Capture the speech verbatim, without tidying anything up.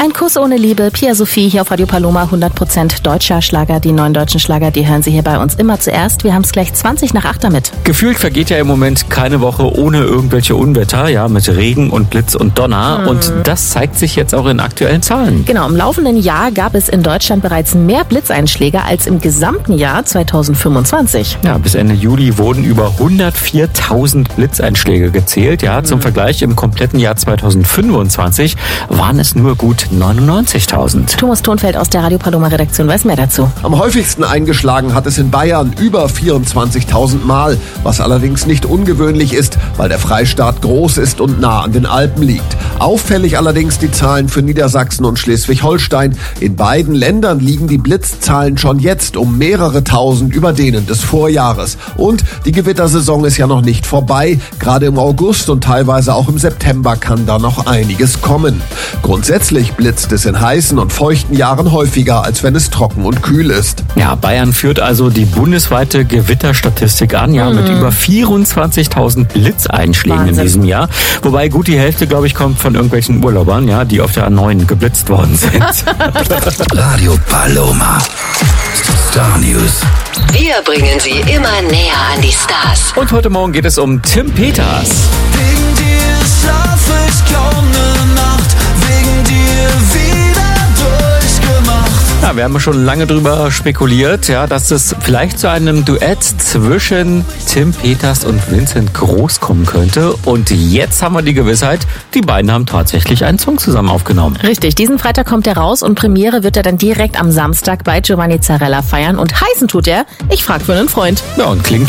Ein Kuss ohne Liebe, Pia Sophie hier auf Radio Paloma, hundert Prozent deutscher Schlager. Die neuen deutschen Schlager, die hören Sie hier bei uns immer zuerst. Wir haben es gleich zwanzig nach acht damit. Gefühlt vergeht ja im Moment keine Woche ohne irgendwelche Unwetter, ja, mit Regen und Blitz und Donner. Hm. Und das zeigt sich jetzt auch in aktuellen Zahlen. Genau, im laufenden Jahr gab es in Deutschland bereits mehr Blitzeinschläge als im gesamten Jahr zweitausendfünfundzwanzig. Ja, bis Ende Juli wurden über hundertviertausend Blitzeinschläge gezählt. Ja, hm. Zum Vergleich, im kompletten Jahr zweitausendfünfundzwanzig waren es nur gut neunundneunzigtausend. Thomas Thonfeld aus der Radio Paloma Redaktion weiß mehr dazu. Am häufigsten eingeschlagen hat es in Bayern, über vierundzwanzigtausend Mal, was allerdings nicht ungewöhnlich ist, weil der Freistaat groß ist und nah an den Alpen liegt. Auffällig allerdings die Zahlen für Niedersachsen und Schleswig-Holstein. In beiden Ländern liegen die Blitzzahlen schon jetzt um mehrere tausend über denen des Vorjahres. Und die Gewittersaison ist ja noch nicht vorbei. Gerade im August und teilweise auch im September kann da noch einiges kommen. Grundsätzlich blitzt es in heißen und feuchten Jahren häufiger, als wenn es trocken und kühl ist. Ja, Bayern führt also die bundesweite Gewitterstatistik an, ja, mhm. mit über vierundzwanzigtausend Blitzeinschlägen Wahnsinn. In diesem Jahr. Wobei gut die Hälfte, glaube ich, kommt von irgendwelchen Urlaubern, ja, die auf der A neun geblitzt worden sind. Radio Paloma. Star News. Wir bringen Sie immer näher an die Stars. Und heute Morgen geht es um Tim Peters. Wegen dir schlaf ich kaum ne Nacht, wegen dir wieder durchgemacht. Ja, wir haben schon lange drüber spekuliert, ja, dass es vielleicht zu einem Duett zwischen Tim Peters und Vincent Groß kommen könnte. Und jetzt haben wir die Gewissheit, die beiden haben tatsächlich einen Song zusammen aufgenommen. Richtig, diesen Freitag kommt er raus und Premiere wird er dann direkt am Samstag bei Giovanni Zarella feiern. Und heißen tut er, ich frag für einen Freund. Ja, und klingt